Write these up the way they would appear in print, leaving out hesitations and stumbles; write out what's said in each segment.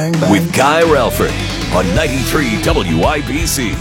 With Guy Relford on 93 WIBC.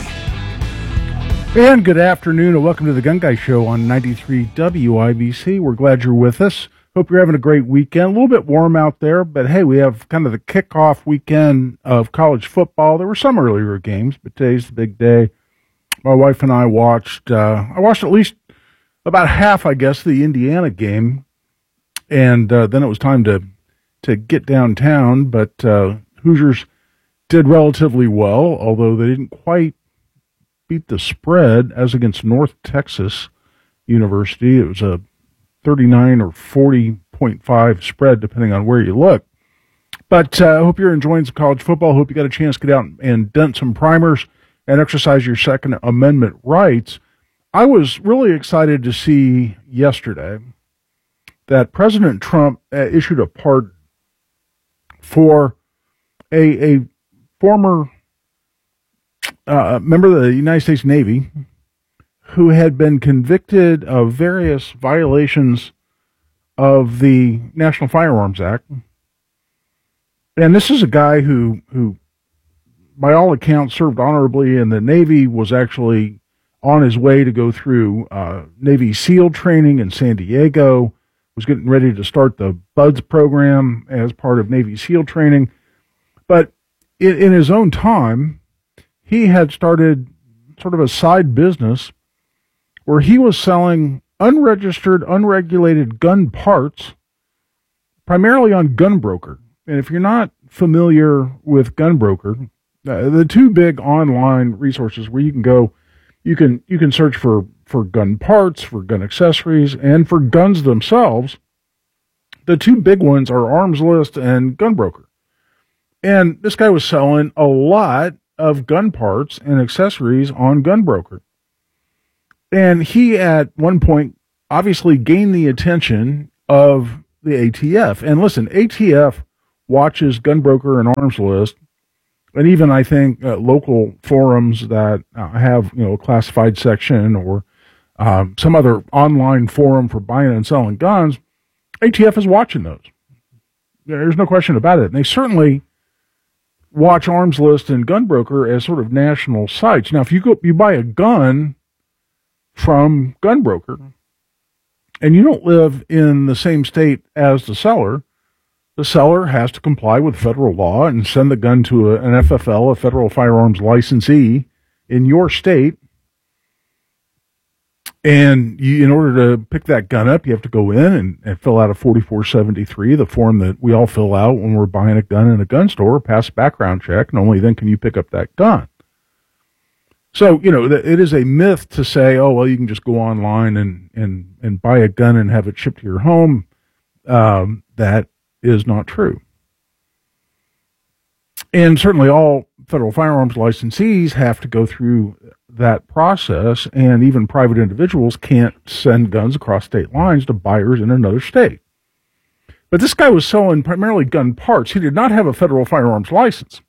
And good afternoon and welcome to the Gun Guy Show on 93 WIBC. We're glad you're with us. Hope you're having a great weekend. A little bit warm out there, but hey, we have kind of the kickoff weekend of college football. There were some earlier games, but today's the big day. My wife and I watched at least about half, I guess, the Indiana game. And then it was time to get downtown, but Hoosiers did relatively well, although they didn't quite beat the spread as against North Texas University. It was a 39 or 40.5 spread, depending on where you look. But I hope you're enjoying some college football. Hope you got a chance to get out and dent some primers and exercise your Second Amendment rights. I was really excited to see yesterday that President Trump issued a pardon for a former member of the United States Navy who had been convicted of various violations of the National Firearms Act. And this is a guy who by all accounts served honorably in the Navy, was actually on his way to go through Navy SEAL training in San Diego, was getting ready to start the BUDS program as part of Navy SEAL training. But in his own time, he had started sort of a side business where he was selling unregistered, unregulated gun parts, primarily on GunBroker. And if you're not familiar with GunBroker, the two big online resources where you can go, you can search for gun parts, for gun accessories, and for guns themselves. The two big ones are Arms List and GunBroker. And this guy was selling a lot of gun parts and accessories on GunBroker. And he, at one point, obviously gained the attention of the ATF. And listen, ATF watches GunBroker and Arms List, and even, I think, local forums that have, a classified section or some other online forum for buying and selling guns. ATF is watching those. There's no question about it. And they certainly watch Arms List and GunBroker as sort of national sites. Now, if you buy a gun from GunBroker and you don't live in the same state as the seller has to comply with federal law and send the gun to an FFL, a federal firearms licensee in your state. And in order to pick that gun up, you have to go in and fill out a 4473, the form that we all fill out when we're buying a gun in a gun store, pass a background check, and only then can you pick up that gun. So, it is a myth to say, oh, well, you can just go online and buy a gun and have it shipped to your home. That is not true. And certainly all federal firearms licensees have to go through that process, and even private individuals can't send guns across state lines to buyers in another state. But this guy was selling primarily gun parts. He did not have a federal firearms license.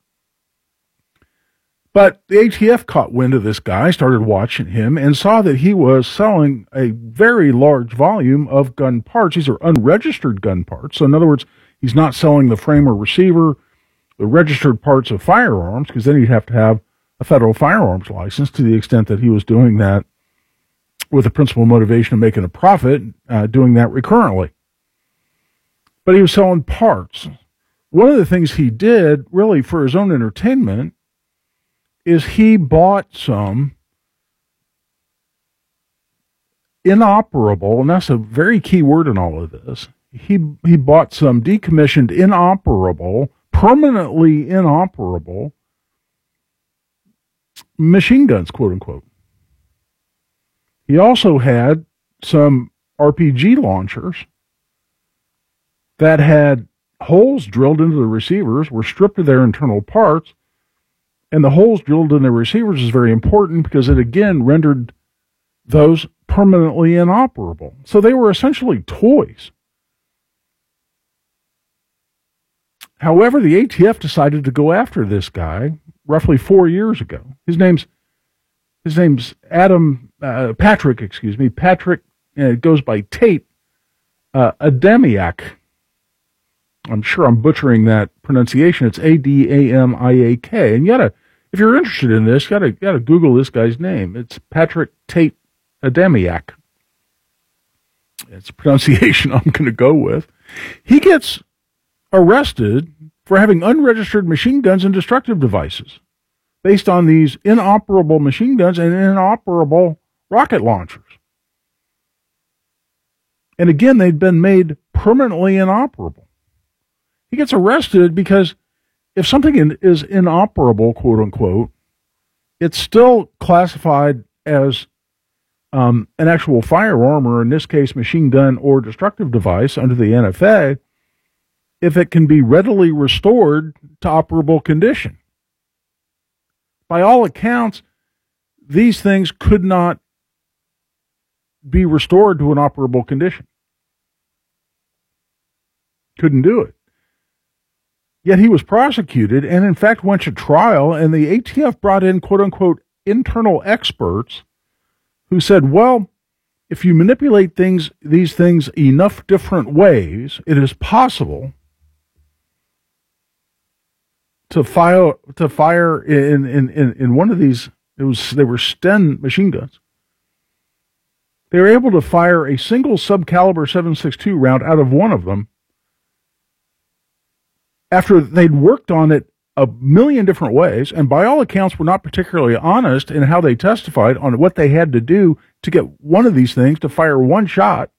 But the ATF caught wind of this guy, started watching him, and saw that he was selling a very large volume of gun parts. These are unregistered gun parts. So in other words, he's not selling the frame or receiver, the registered parts of firearms, because then he'd have to have a federal firearms license, to the extent that he was doing that with the principal motivation of making a profit, doing that recurrently. But he was selling parts. One of the things he did, really for his own entertainment, is he bought some inoperable, and that's a very key word in all of this, he bought some decommissioned, inoperable, permanently inoperable machine guns, quote unquote. He also had some RPG launchers that had holes drilled into the receivers, were stripped of their internal parts, and the holes drilled in the receivers is very important because it again rendered those permanently inoperable. So they were essentially toys. However, the ATF decided to go after this guy roughly 4 years ago. His name's Patrick. Patrick goes by Tate Adamiak. I'm sure I'm butchering that pronunciation. It's Adamiak. And if you're interested in this, you gotta Google this guy's name. It's Patrick Tate Adamiak. It's a pronunciation I'm going to go with. He gets arrested for having unregistered machine guns and destructive devices based on these inoperable machine guns and inoperable rocket launchers. And again, they'd been made permanently inoperable. He gets arrested because if something is inoperable, quote unquote, it's still classified as an actual firearm, or in this case, machine gun or destructive device under the NFA, if it can be readily restored to operable condition. By all accounts, these things could not be restored to an operable condition. Couldn't do it. Yet he was prosecuted and, in fact, went to trial, and the ATF brought in, quote unquote, internal experts who said, well, if you manipulate these things enough different ways, it is possible to fire in one of these. They were Sten machine guns. They were able to fire a single subcaliber 7.62 round out of one of them after they'd worked on it a million different ways, and by all accounts were not particularly honest in how they testified on what they had to do to get one of these things to fire one shot.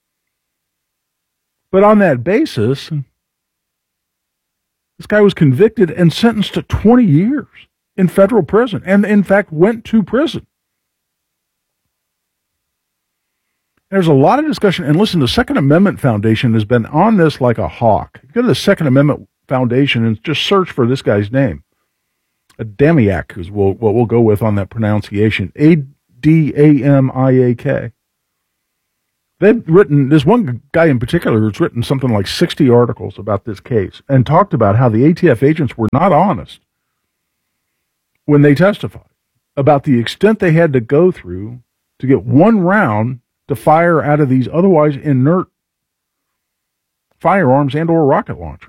But on that basis, this guy was convicted and sentenced to 20 years in federal prison, and in fact went to prison. There's a lot of discussion, and listen, the Second Amendment Foundation has been on this like a hawk. Go to the Second Amendment Foundation and just search for this guy's name. Adamiak is what we'll go with on that pronunciation. Adamiak. They've written, there's one guy in particular who's written something like 60 articles about this case and talked about how the ATF agents were not honest when they testified about the extent they had to go through to get one round to fire out of these otherwise inert firearms and or rocket launchers.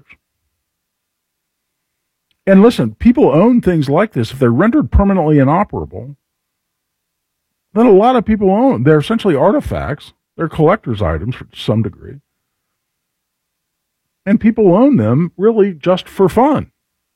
And listen, people own things like this. If they're rendered permanently inoperable, then a lot of people own. They're essentially artifacts. They're collector's items to some degree. And people own them really just for fun.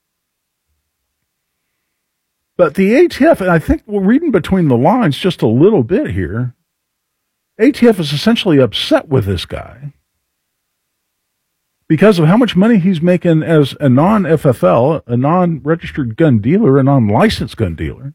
But the ATF, and I think we're reading between the lines just a little bit here, ATF is essentially upset with this guy because of how much money he's making as a non-FFL, a non-registered gun dealer, a non-licensed gun dealer,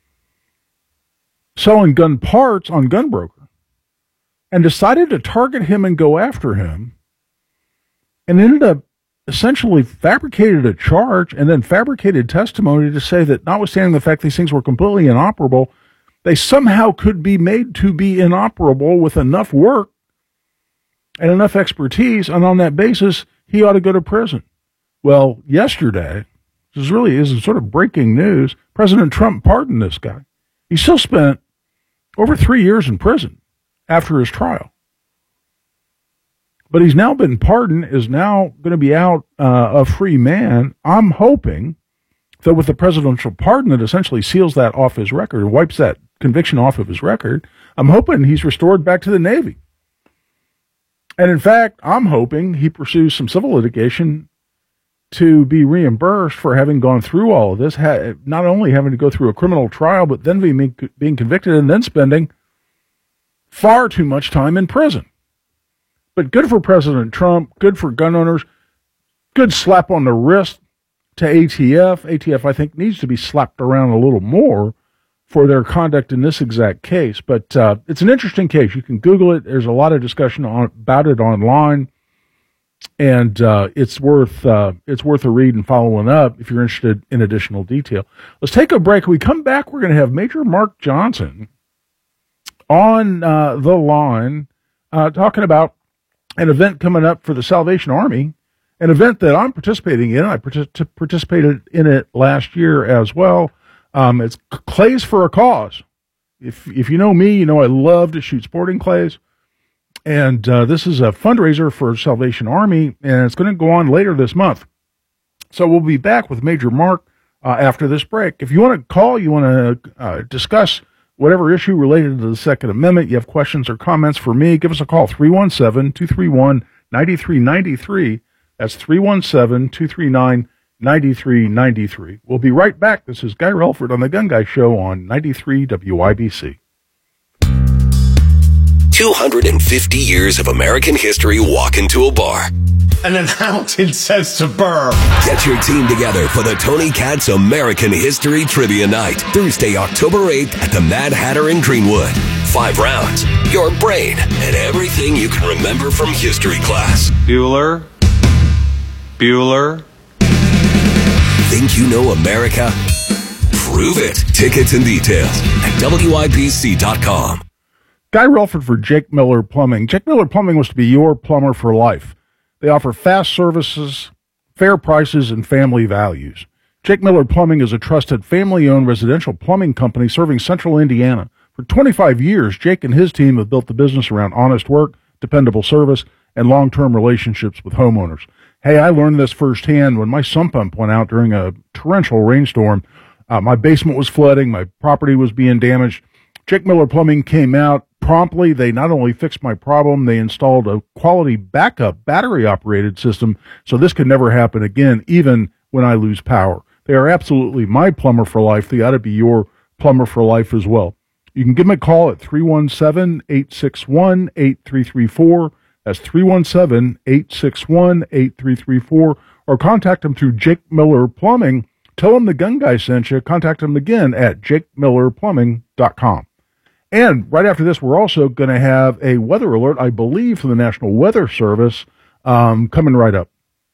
selling gun parts on Gunbroker, and decided to target him and go after him, and ended up essentially fabricated a charge and then fabricated testimony to say that notwithstanding the fact these things were completely inoperable, they somehow could be made to be inoperable with enough work and enough expertise, and on that basis, he ought to go to prison. Well, yesterday, this really is sort of breaking news, President Trump pardoned this guy. He still spent over 3 years in prison after his trial. But he's now been pardoned, is now going to be out a free man. I'm hoping that with the presidential pardon that essentially seals that off his record, wipes that conviction off of his record, I'm hoping he's restored back to the Navy. And in fact, I'm hoping he pursues some civil litigation to be reimbursed for having gone through all of this, not only having to go through a criminal trial, but then being convicted and then spending far too much time in prison. But good for President Trump, good for gun owners, good slap on the wrist to ATF. ATF, I think, needs to be slapped around a little more for their conduct in this exact case. But it's an interesting case. You can Google it. There's a lot of discussion about it online, and it's worth a read and following up if you're interested in additional detail. Let's take a break. When we come back, we're going to have Major Mark Johnson on the line talking about an event coming up for the Salvation Army, an event that I'm participating in. I participated in it last year as well. It's Clays for a Cause. If you know me, you know I love to shoot sporting clays. And this is a fundraiser for Salvation Army, and it's going to go on later this month. So we'll be back with Major Mark after this break. If you want to call, you want to discuss whatever issue related to the Second Amendment, you have questions or comments for me, give us a call, 317-231-9393. That's 317-239-9393. We'll be right back. This is Guy Relford on The Gun Guy Show on 93 WIBC. 250 years of American history walk into a bar. And then Hamilton says to Burr, Get your team together for the Tony Katz American History Trivia Night, Thursday, October 8th at the Mad Hatter in Greenwood. 5 rounds, your brain, and everything you can remember from history class. Bueller. Think you know America? Prove it. Tickets and details at WIBC.com. Guy Relford for Jake Miller Plumbing. Jake Miller Plumbing wants to be your plumber for life. They offer fast services, fair prices, and family values. Jake Miller Plumbing is a trusted family-owned residential plumbing company serving central Indiana. For 25 years, Jake and his team have built the business around honest work, dependable service, and long-term relationships with homeowners. Hey, I learned this firsthand when my sump pump went out during a torrential rainstorm. My basement was flooding. My property was being damaged. Jake Miller Plumbing came out promptly. They not only fixed my problem, they installed a quality backup battery-operated system so this could never happen again, even when I lose power. They are absolutely my plumber for life. They ought to be your plumber for life as well. You can give them a call at 317-861-8334. That's 317-861-8334. Or contact them through Jake Miller Plumbing. Tell them the Gun Guy sent you. Contact them again at jakemillerplumbing.com. And right after this, we're also going to have a weather alert, I believe, from the National Weather Service coming right up.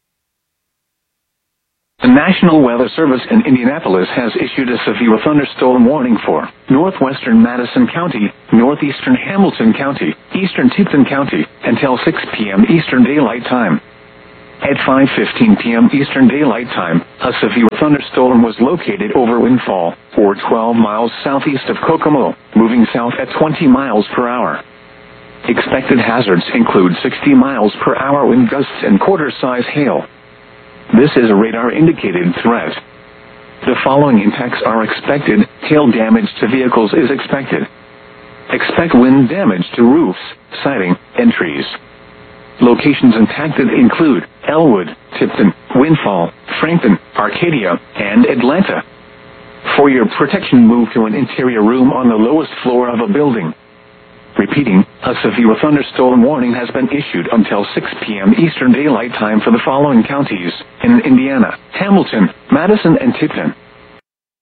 The National Weather Service in Indianapolis has issued a severe thunderstorm warning for northwestern Madison County, northeastern Hamilton County, eastern Tipton County, until 6 p.m. Eastern Daylight Time. At 5:15 p.m. Eastern Daylight Time, a severe thunderstorm was located over Windfall, or 12 miles southeast of Kokomo, moving south at 20 miles per hour. Expected hazards include 60 miles per hour wind gusts and quarter-size hail. This is a radar-indicated threat. The following impacts are expected. Hail damage to vehicles is expected. Expect wind damage to roofs, siding, and trees. Locations impacted include Elwood, Tipton, Windfall, Frankton, Arcadia, and Atlanta. For your protection, move to an interior room on the lowest floor of a building. Repeating, a severe thunderstorm warning has been issued until 6 p.m. Eastern Daylight Time for the following counties in Indiana: Hamilton, Madison, and Tipton.